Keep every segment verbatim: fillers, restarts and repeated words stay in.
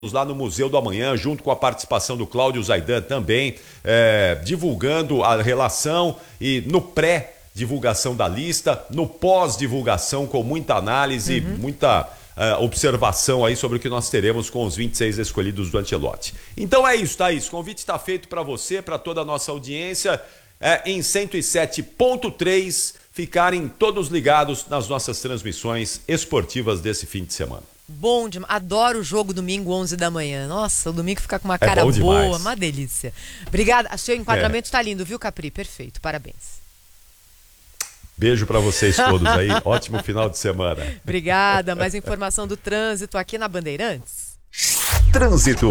lá no Museu do Amanhã, junto com a participação do Cláudio Zaidan também, é, divulgando a relação e no pré-divulgação da lista, no pós-divulgação com muita análise, uhum. muita uh, observação aí sobre o que nós teremos com os vinte e seis escolhidos do Ancelotti. Então é isso, Thaís, o convite está feito para você, para toda a nossa audiência, é, em cento e sete ponto três, ficarem todos ligados nas nossas transmissões esportivas desse fim de semana. Bom demais. Adoro o jogo domingo, onze da manhã. Nossa, o domingo fica com uma cara é boa, demais. Uma delícia. Obrigada. Seu enquadramento está é. lindo, viu, Capri? Perfeito. Parabéns. Beijo para vocês todos aí. Ótimo final de semana. Obrigada. Mais informação do trânsito aqui na Bandeirantes. Trânsito.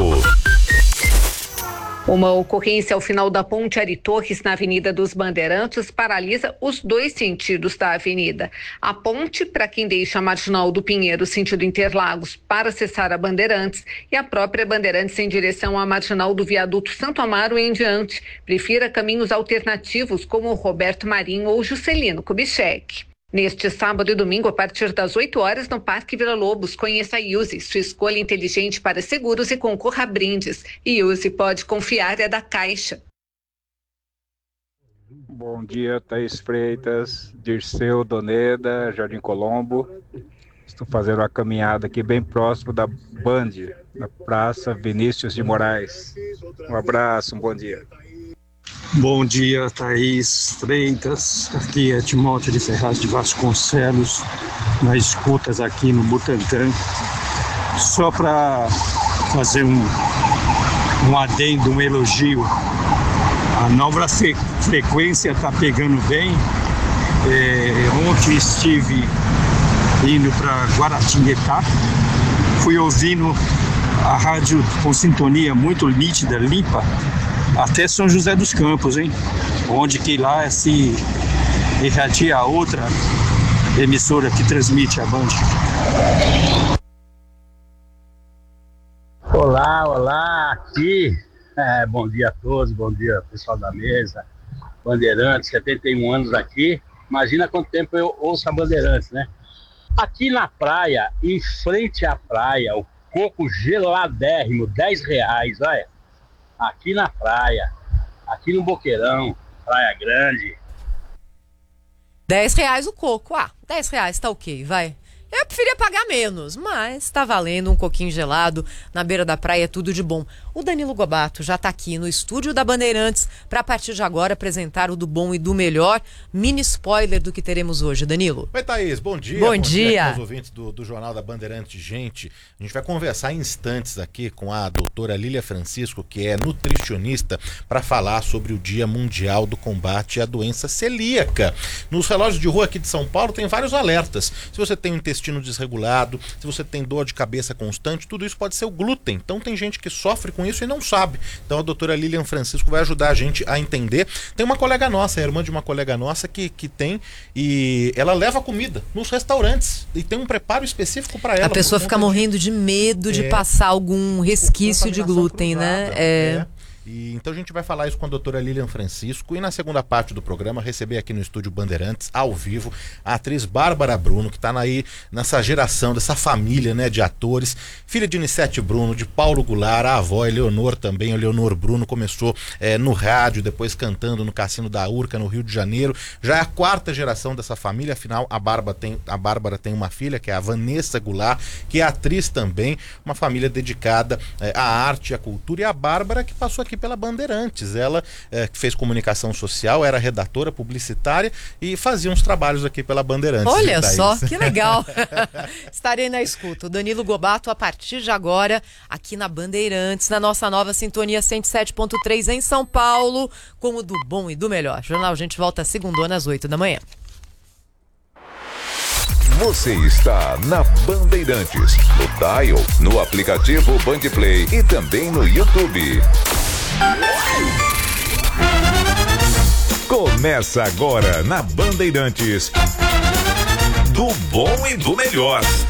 Uma ocorrência ao final da Ponte Ari Torres, na Avenida dos Bandeirantes, paralisa os dois sentidos da avenida. A ponte, para quem deixa a Marginal do Pinheiro, sentido Interlagos, para acessar a Bandeirantes, e a própria Bandeirantes em direção à Marginal do Viaduto Santo Amaro em diante. Prefira caminhos alternativos, como o Roberto Marinho ou Juscelino Kubitschek. Neste sábado e domingo, a partir das oito horas, no Parque Vila Lobos, conheça a Iuse, sua escolha inteligente para seguros e concorra a brindes. Iuse, pode confiar, é da Caixa. Bom dia, Thaís Freitas, Dirceu, Doneda, Jardim Colombo. Estou fazendo uma caminhada aqui bem próximo da Band, na Praça Vinícius de Moraes. Um abraço, um bom dia. Bom dia, Thaís Freitas, aqui é Timóteo de Ferraz de Vasconcelos, nas escutas aqui no Butantã. Só para fazer um, um adendo, um elogio, a nova fre- frequência está pegando bem. É, ontem estive indo para Guaratinguetá, fui ouvindo a rádio com sintonia muito nítida, limpa, até São José dos Campos, hein? Onde que lá se irradia a outra emissora que transmite a Band. Olá, olá, aqui. É, bom dia a todos, bom dia pessoal da mesa. Bandeirantes, setenta e um anos aqui. Imagina quanto tempo eu ouço a Bandeirantes, né? Aqui na praia, em frente à praia, o coco geladérrimo, dez reais, olha. Aqui na praia, aqui no Boqueirão, Praia Grande. dez reais o coco. Ah, dez reais tá ok, vai. Eu preferia pagar menos, mas tá valendo um coquinho gelado na beira da praia, tudo de bom. O Danilo Gobato já tá aqui no estúdio da Bandeirantes para a partir de agora apresentar o do bom e do melhor. Mini spoiler do que teremos hoje, Danilo. Oi, Thaís, bom dia. Bom, bom dia. dia aos ouvintes do, do Jornal da Bandeirantes. Gente, a gente vai conversar em instantes aqui com a doutora Lília Francisco, que é nutricionista, para falar sobre o Dia Mundial do Combate à Doença Celíaca. Nos relógios de rua aqui de São Paulo tem vários alertas. Se você tem um intestino desregulado, se você tem dor de cabeça constante, tudo isso pode ser o glúten. Então tem gente que sofre com isso e não sabe. Então a doutora Lília Francisco vai ajudar a gente a entender. Tem uma colega nossa, a irmã de uma colega nossa que, que tem, e ela leva comida nos restaurantes e tem um preparo específico para ela. A pessoa fica morrendo de, de medo de é, passar algum resquício de glúten, cruzada, né? É... é. E, então a gente vai falar isso com a doutora Lília Francisco e na segunda parte do programa receber aqui no estúdio Bandeirantes, ao vivo, a atriz Bárbara Bruno, que está aí nessa geração, dessa família, né, de atores, filha de Nicete Bruno, de Paulo Goulart, a avó Eleonor também, a Eleonor Bruno começou é, no rádio, depois cantando no Cassino da Urca, no Rio de Janeiro, já é a quarta geração dessa família, afinal a Bárbara tem, a Bárbara tem uma filha, que é a Vanessa Goulart, que é atriz também, uma família dedicada é, à arte e à cultura, e a Bárbara que passou aqui pela Bandeirantes, ela é, fez comunicação social, era redatora publicitária e fazia uns trabalhos aqui pela Bandeirantes. Olha só, que legal. Estarei na escuta. O Danilo Gobato a partir de agora aqui na Bandeirantes, na nossa nova sintonia cento e sete ponto três em São Paulo, com o do bom e do melhor. Jornal, a gente volta segundona às oito da manhã. Você está na Bandeirantes, no Dial, no aplicativo Bandplay e também no YouTube. Começa agora na Bandeirantes, do bom e do melhor.